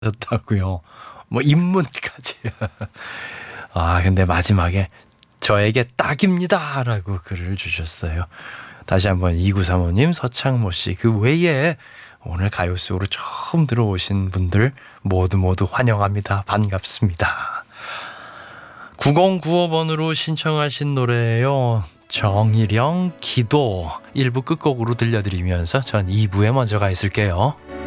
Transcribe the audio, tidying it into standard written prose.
셨다고요. 뭐 입문까지. 근데 마지막에 저에게 딱입니다라고 글을 주셨어요. 다시 한번 2935님, 서창모 씨, 그 외에 오늘 가요 속으로 처음 들어오신 분들 모두 환영합니다. 반갑습니다. 9095번으로 신청하신 노래예요. 정일영 기도 1부 끝곡으로 들려드리면서 전 2부에 먼저 가 있을게요.